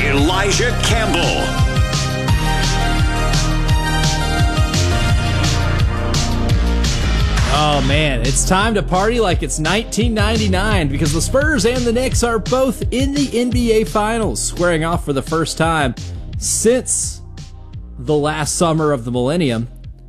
Elijah Campbell. Oh man, it's time to party like it's 1999 because the Spurs and the Knicks are both in the NBA Finals, squaring off for the first time since the last summer of the millennium.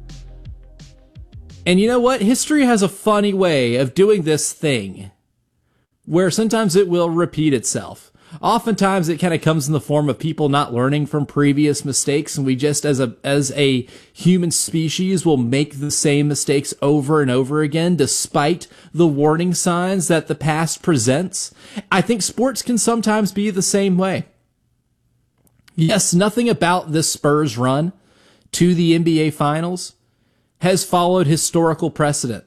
And you know what? History has a funny way of doing this thing where sometimes it will repeat itself. Oftentimes it kind of comes in the form of people not learning from previous mistakes, and we just as a human species will make the same mistakes over and over again despite the warning signs that the past presents. I think sports can sometimes be the same way. Yes, nothing about this Spurs run to the NBA Finals has followed historical precedent.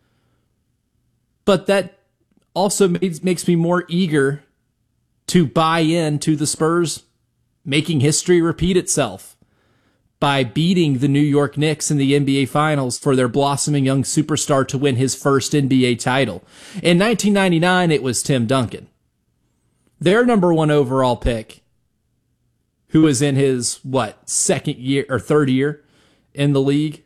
But that also makes me more eager to buy into the Spurs making history repeat itself by beating the New York Knicks in the NBA Finals for their blossoming young superstar to win his first NBA title. In 1999, it was Tim Duncan, their number one overall pick, who was in his, second year or third year in the league,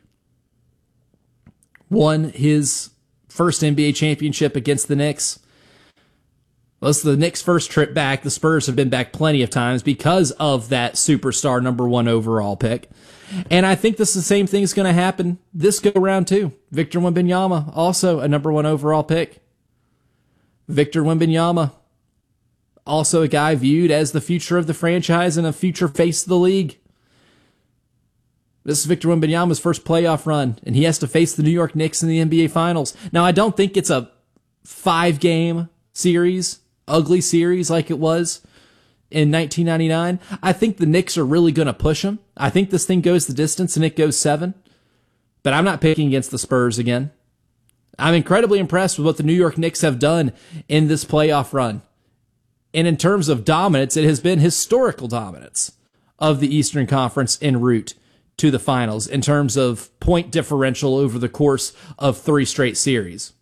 won his first NBA championship against the Knicks. Well, this is the Knicks' first trip back. The Spurs have been back plenty of times because of that superstar number one overall pick. And I think the same thing's going to happen this go-around too. Victor Wembanyama, also a number one overall pick. Victor Wembanyama, also a guy viewed as the future of the franchise and a future face of the league. This is Victor Wembanyama's first playoff run, and he has to face the New York Knicks in the NBA Finals. Now, I don't think it's a 5-game series, ugly series like it was in 1999. I think the Knicks are really going to push them. I think this thing goes the distance and it goes 7. But I'm not picking against the Spurs again. I'm incredibly impressed with what the New York Knicks have done in this playoff run. And in terms of dominance, it has been historical dominance of the Eastern Conference en route to the finals in terms of point differential over the course of 3 straight series.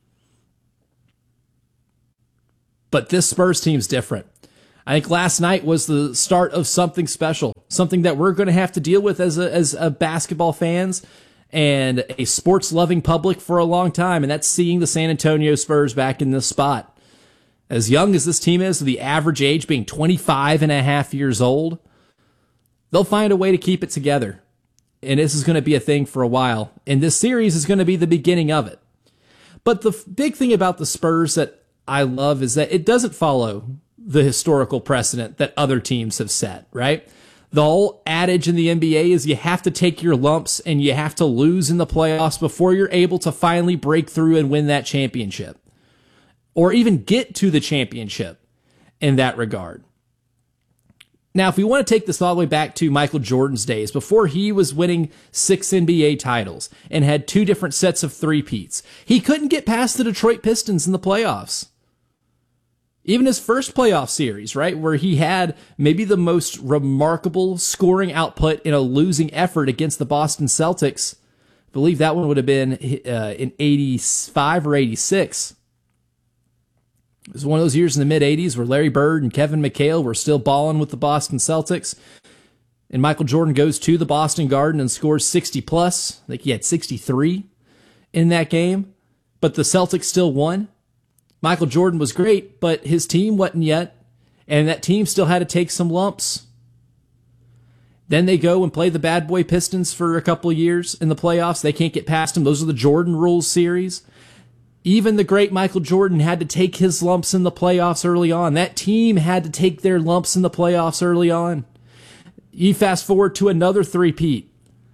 But this Spurs team's different. I think last night was the start of something special, something that we're going to have to deal with as a basketball fans and a sports-loving public for a long time, and that's seeing the San Antonio Spurs back in this spot. As young as this team is, the average age being 25 and a half years old, they'll find a way to keep it together. And this is going to be a thing for a while, and this series is going to be the beginning of it. But the big thing about the Spurs that I love is that it doesn't follow the historical precedent that other teams have set, right? The whole adage in the NBA is you have to take your lumps and you have to lose in the playoffs before you're able to finally break through and win that championship, or even get to the championship in that regard. Now, if we want to take this all the way back to Michael Jordan's days, before he was winning 6 NBA titles and had 2 different sets of three-peats, he couldn't get past the Detroit Pistons in the playoffs. Even his first playoff series, right, where he had maybe the most remarkable scoring output in a losing effort against the Boston Celtics. I believe that one would have been in 85 or 86. It was one of those years in the mid-'80s where Larry Bird and Kevin McHale were still balling with the Boston Celtics. And Michael Jordan goes to the Boston Garden and scores 60-plus. I think he had 63 in that game. But the Celtics still won. Michael Jordan was great, but his team wasn't yet. And that team still had to take some lumps. Then they go and play the bad boy Pistons for a couple of years in the playoffs. They can't get past them. Those are the Jordan Rules series. Even the great Michael Jordan had to take his lumps in the playoffs early on. That team had to take their lumps in the playoffs early on. You fast forward to another three-peat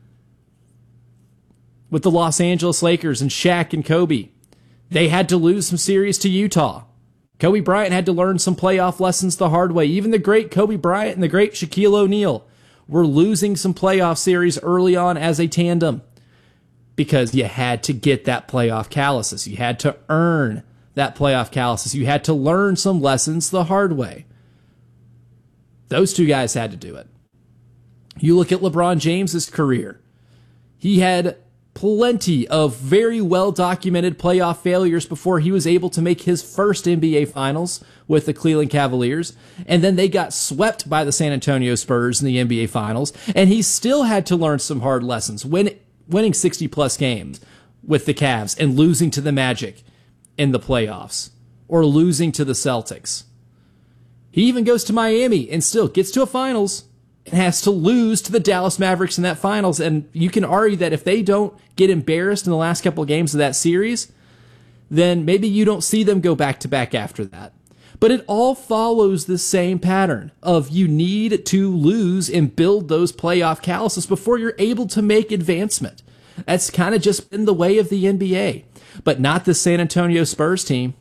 with the Los Angeles Lakers and Shaq and Kobe. They had to lose some series to Utah. Kobe Bryant had to learn some playoff lessons the hard way. Even the great Kobe Bryant and the great Shaquille O'Neal were losing some playoff series early on as a tandem, because you had to get that playoff calluses. You had to earn that playoff calluses. You had to learn some lessons the hard way. Those two guys had to do it. You look at LeBron James's career. He had plenty of very well-documented playoff failures before he was able to make his first NBA Finals with the Cleveland Cavaliers. And then they got swept by the San Antonio Spurs in the NBA Finals. And he still had to learn some hard lessons, winning 60-plus games with the Cavs and losing to the Magic in the playoffs or losing to the Celtics. He even goes to Miami and still gets to a Finals and has to lose to the Dallas Mavericks in that Finals. And you can argue that if they don't get embarrassed in the last couple of games of that series, then maybe you don't see them go back-to-back after that. But it all follows the same pattern of you need to lose and build those playoff calluses before you're able to make advancement. That's kind of just been the way of the NBA. But not the San Antonio Spurs team.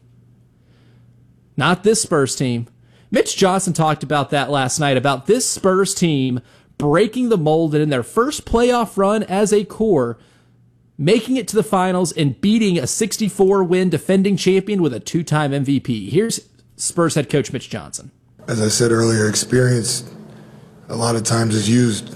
Not this Spurs team. Mitch Johnson talked about that last night, about this Spurs team breaking the mold and in their first playoff run as a core, making it to the finals and beating a 64-win defending champion with a two-time MVP. Here's Spurs head coach Mitch Johnson. As I said earlier, experience a lot of times is used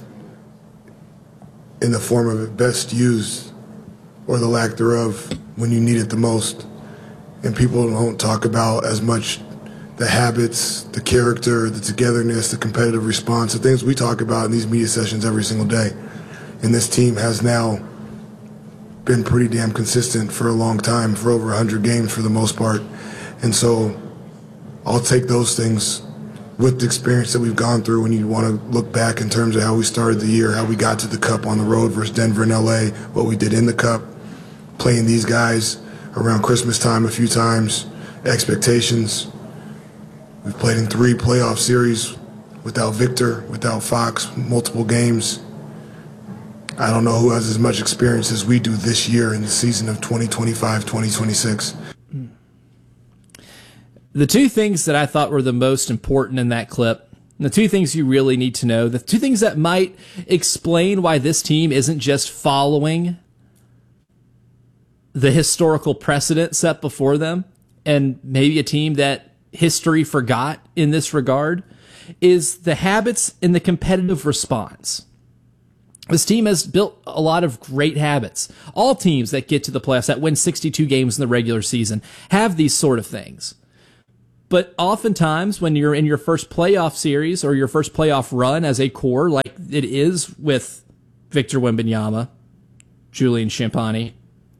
in the form of it best used, or the lack thereof, when you need it the most. And people don't talk about as much the habits, the character, the togetherness, the competitive response, the things we talk about in these media sessions every single day. And this team has now been pretty damn consistent for a long time, for over 100 games for the most part. And so I'll take those things with the experience that we've gone through when you want to look back in terms of how we started the year, how we got to the Cup on the road versus Denver and LA, what we did in the Cup, playing these guys around Christmas time a few times, expectations. We've played in 3 playoff series without Victor, without Fox, multiple games. I don't know who has as much experience as we do this year in the season of 2025-2026. The two things that I thought were the most important in that clip, the two things you really need to know, the two things that might explain why this team isn't just following the historical precedent set before them, and maybe a team that history forgot in this regard, is the habits and the competitive response. This team has built a lot of great habits. All teams that get to the playoffs, that win 62 games in the regular season, have these sort of things. But oftentimes when you're in your first playoff series or your first playoff run as a core, like it is with Victor Wembanyama, Julian Champagnie,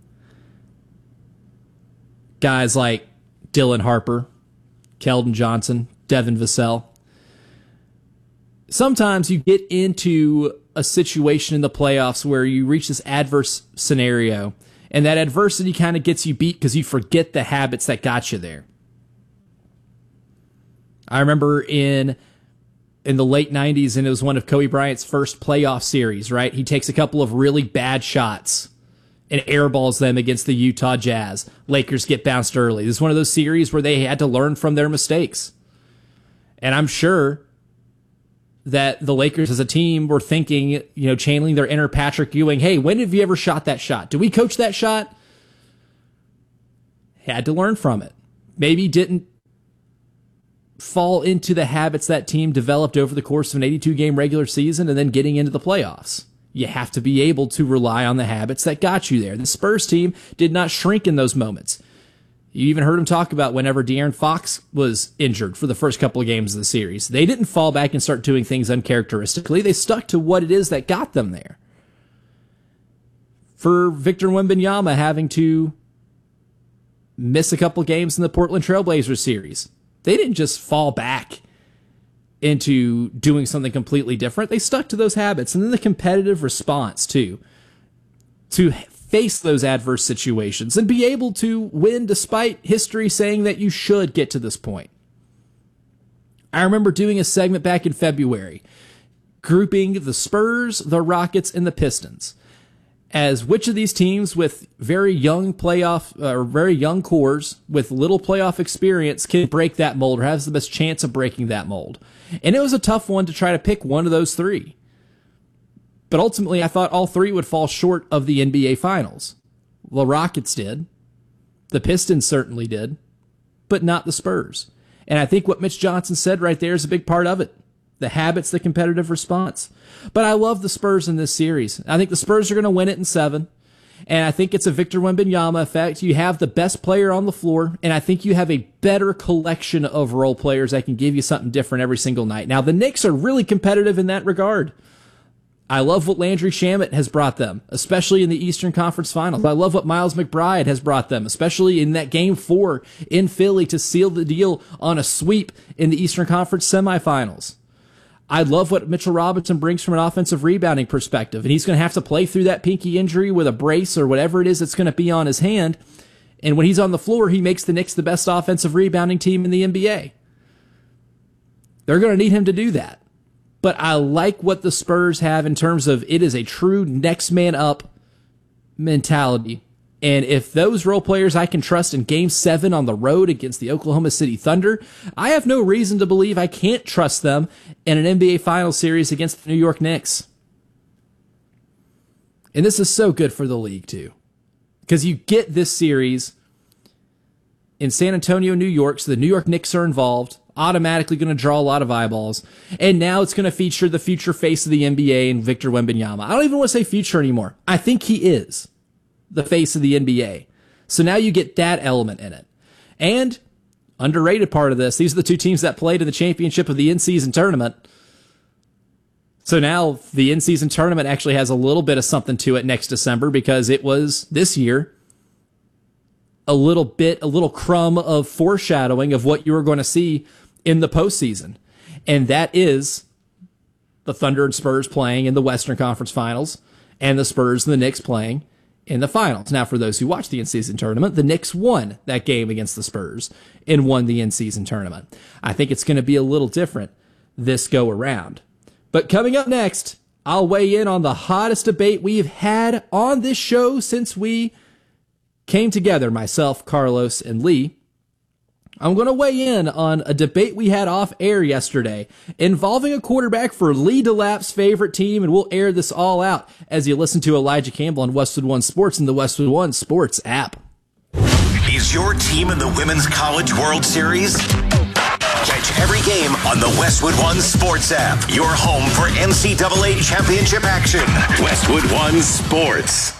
guys like Dylan Harper, Keldon Johnson, Devin Vassell. Sometimes you get into a situation in the playoffs where you reach this adverse scenario, and that adversity kind of gets you beat because you forget the habits that got you there. I remember in the late 90s, and it was one of Kobe Bryant's first playoff series, right? He takes a couple of really bad shots and airballs them against the Utah Jazz. Lakers get bounced early. This is one of those series where they had to learn from their mistakes. And I'm sure that the Lakers as a team were thinking, channeling their inner Patrick Ewing, hey, when have you ever shot that shot? Did we coach that shot? Had to learn from it. Maybe didn't fall into the habits that team developed over the course of an 82-game regular season and then getting into the playoffs. You have to be able to rely on the habits that got you there. The Spurs team did not shrink in those moments. You even heard him talk about whenever De'Aaron Fox was injured for the first couple of games of the series. They didn't fall back and start doing things uncharacteristically. They stuck to what it is that got them there. For Victor Wembanyama having to miss a couple of games in the Portland Trailblazers series, they didn't just fall back into doing something completely different. They stuck to those habits. And then the competitive response, too, to face those adverse situations and be able to win despite history saying that you should get to this point. I remember doing a segment back in February, grouping the Spurs, the Rockets, and the Pistons as which of these teams with very young cores with little playoff experience can break that mold or has the best chance of breaking that mold. And it was a tough one to try to pick one of those three. But ultimately, I thought all three would fall short of the NBA Finals. The Rockets did. The Pistons certainly did. But not the Spurs. And I think what Mitch Johnson said right there is a big part of it. The habits, the competitive response. But I love the Spurs in this series. I think the Spurs are going to win it in 7. And I think it's a Victor Wembanyama effect. You have the best player on the floor, and I think you have a better collection of role players that can give you something different every single night. Now, the Knicks are really competitive in that regard. I love what Landry Shamet has brought them, especially in the Eastern Conference Finals. I love what Miles McBride has brought them, especially in that Game 4 in Philly to seal the deal on a sweep in the Eastern Conference semifinals. I love what Mitchell Robinson brings from an offensive rebounding perspective, and he's going to have to play through that pinky injury with a brace or whatever it is that's going to be on his hand. And when he's on the floor, he makes the Knicks the best offensive rebounding team in the NBA. They're going to need him to do that. But I like what the Spurs have in terms of it is a true next man up mentality. And if those role players I can trust in Game 7 on the road against the Oklahoma City Thunder, I have no reason to believe I can't trust them in an NBA Finals series against the New York Knicks. And this is so good for the league, too. Because you get this series in San Antonio, New York, so the New York Knicks are involved, automatically going to draw a lot of eyeballs. And now it's going to feature the future face of the NBA and Victor Wembanyama. I don't even want to say future anymore. I think he is the face of the NBA. So now you get that element in it. And underrated part of this, these are the two teams that played in the championship of the in-season tournament. So now the in-season tournament actually has a little bit of something to it next December because it was this year a little crumb of foreshadowing of what you were going to see in the postseason. And that is the Thunder and Spurs playing in the Western Conference Finals and the Spurs and the Knicks playing in the finals. Now, for those who watched the in-season tournament, the Knicks won that game against the Spurs and won the in-season tournament. I think it's going to be a little different this go around. But coming up next, I'll weigh in on the hottest debate we've had on this show since we came together, myself, Carlos, and Lee. I'm going to weigh in on a debate we had off air yesterday involving a quarterback for Lee DeLapp's favorite team, and we'll air this all out as you listen to Elijah Campbell on Westwood One Sports and the Westwood One Sports app. Is your team in the Women's College World Series? Catch every game on the Westwood One Sports app, your home for NCAA championship action. Westwood One Sports.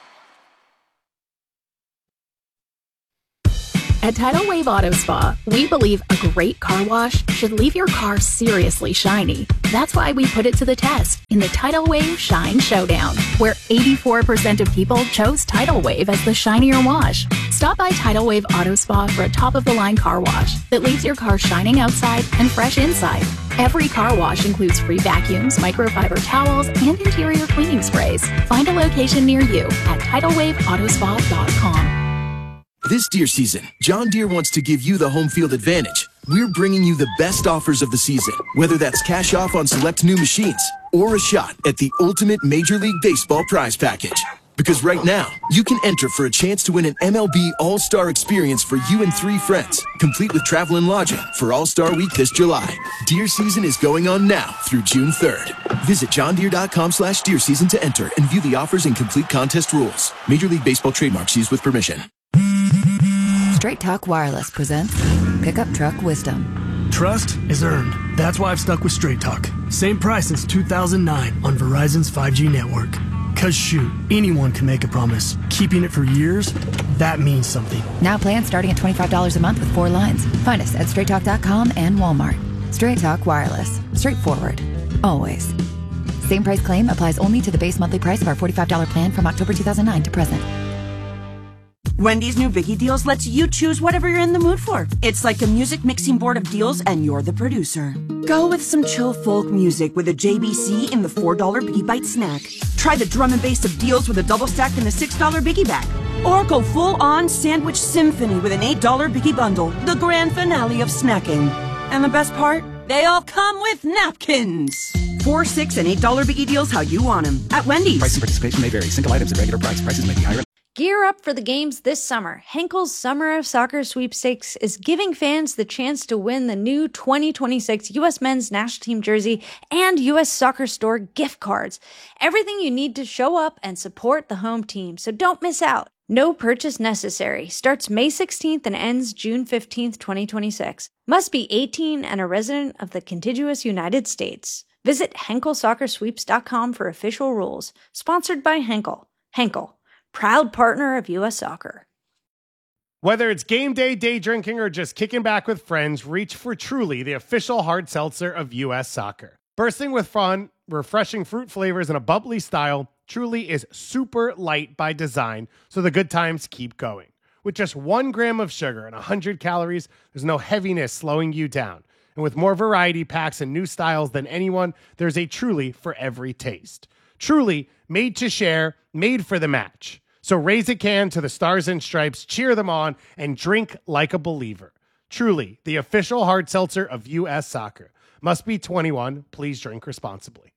At Tidal Wave Auto Spa, we believe a great car wash should leave your car seriously shiny. That's why we put it to the test in the Tidal Wave Shine Showdown, where 84% of people chose Tidal Wave as the shinier wash. Stop by Tidal Wave Auto Spa for a top-of-the-line car wash that leaves your car shining outside and fresh inside. Every car wash includes free vacuums, microfiber towels, and interior cleaning sprays. Find a location near you at TidalWaveAutoSpa.com. This deer season, John Deere wants to give you the home field advantage. We're bringing you the best offers of the season, whether that's cash off on select new machines or a shot at the ultimate Major League Baseball prize package. Because right now, you can enter for a chance to win an MLB All-Star experience for you and 3 friends, complete with travel and lodging for All-Star Week this July. Deer season is going on now through June 3rd. Visit johndeere.com/deer season to enter and view the offers and complete contest rules. Major League Baseball trademarks used with permission. Straight Talk Wireless presents Pickup Truck Wisdom. Trust is earned. That's why I've stuck with Straight Talk. Same price since 2009 on Verizon's 5G network. Cause shoot, anyone can make a promise. Keeping it for years, that means something. Now plans starting at $25 a month with 4 lines. Find us at straighttalk.com and Walmart. Straight Talk Wireless. Straightforward. Always. Same price claim applies only to the base monthly price of our $45 plan from October 2009 to present. Wendy's new Biggie Deals lets you choose whatever you're in the mood for. It's like a music mixing board of deals, and you're the producer. Go with some chill folk music with a JBC in the $4 Biggie Bite snack. Try the drum and bass of deals with a double stack in the $6 Biggie Bag. Or go full-on sandwich symphony with an $8 Biggie Bundle, the grand finale of snacking. And the best part? They all come with napkins. $4, $6, and $8 Biggie Deals how you want them. At Wendy's. Price and participation may vary. Single items at regular price. Prices may be higher. Gear up for the games this summer. Henkel's Summer of Soccer Sweepstakes is giving fans the chance to win the new 2026 U.S. Men's National Team jersey and U.S. Soccer Store gift cards. Everything you need to show up and support the home team, so don't miss out. No purchase necessary. Starts May 16th and ends June 15th, 2026. Must be 18 and a resident of the contiguous United States. Visit HenkelSoccerSweeps.com for official rules. Sponsored by Henkel. Henkel. proud partner of U.S. Soccer. Whether it's game day, day drinking, or just kicking back with friends, reach for Truly, the official hard seltzer of U.S. Soccer. Bursting with fun, refreshing fruit flavors, and a bubbly style, Truly is super light by design, so the good times keep going. With just 1 gram of sugar and 100 calories, there's no heaviness slowing you down. And with more variety packs and new styles than anyone, there's a Truly for every taste. Truly, made to share, made for the match. So raise a can to the Stars and Stripes, cheer them on, and drink like a believer. Truly, the official hard seltzer of U.S. Soccer. Must be 21. Please drink responsibly.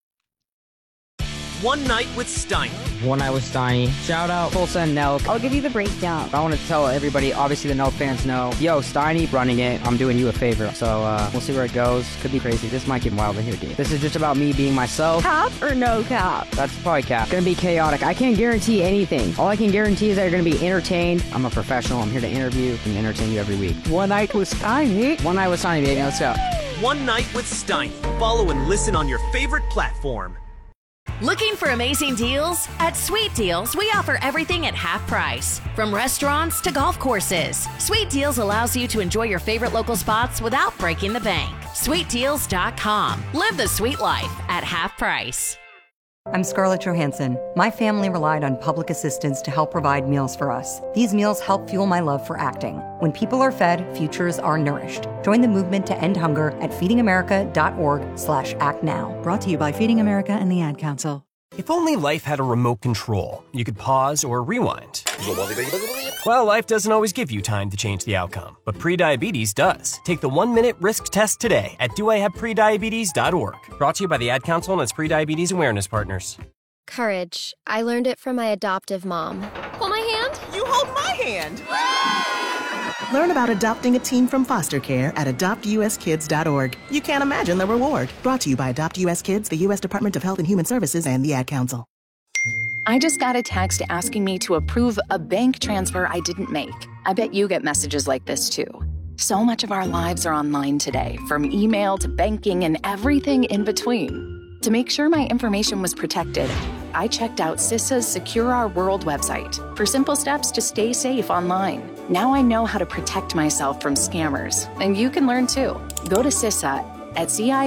One Night with Steiny. One Night with Steiny. Shout out Tulsa and Nelk. I'll give you the breakdown. I want to tell everybody, obviously the Nelk fans know, yo, Steiny running it. I'm doing you a favor. So we'll see where it goes. Could be crazy. This might get wild in here, dude. This is just about me being myself. Cap or no cap? That's probably cap. Gonna be chaotic. I can't guarantee anything. All I can guarantee is that you're gonna be entertained. I'm a professional. I'm here to interview and entertain you every week. One Night with Steiny. One Night with Steiny, baby. Let's go. One Night with Steiny. Follow and listen on your favorite platform. Looking for amazing deals? At Sweet Deals, we offer everything at half price. From restaurants to golf courses, Sweet Deals allows you to enjoy your favorite local spots without breaking the bank. SweetDeals.com. Live the sweet life at half price. I'm Scarlett Johansson. My family relied on public assistance to help provide meals for us. These meals help fuel my love for acting. When people are fed, futures are nourished. Join the movement to end hunger at feedingamerica.org/actnow. Brought to you by Feeding America and the Ad Council. If only life had a remote control, you could pause or rewind. Well, life doesn't always give you time to change the outcome, but prediabetes does. Take the 1-minute risk test today at doihaveprediabetes.org. Brought to you by the Ad Council and its prediabetes awareness partners. Courage. I learned it from my adoptive mom. Hold my hand. You hold my hand. Learn about adopting a teen from foster care at adoptuskids.org. You can't imagine the reward. Brought to you by Adopt US Kids, the U.S. Department of Health and Human Services, and the Ad Council. I just got a text asking me to approve a bank transfer I didn't make. I bet you get messages like this too. So much of our lives are online today, from email to banking and everything in between. To make sure my information was protected, I checked out CISA's Secure Our World website for simple steps to stay safe online. Now I know how to protect myself from scammers, and you can learn too. Go to CISA at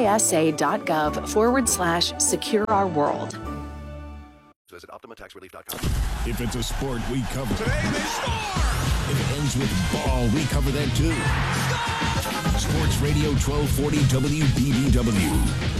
cisa.gov/secure-our-world. Visit OptimaTaxRelief.com. If it's a sport, we cover it. Today they score! If it ends with ball, we cover that too. Score! Sports Radio 1240 WBBW.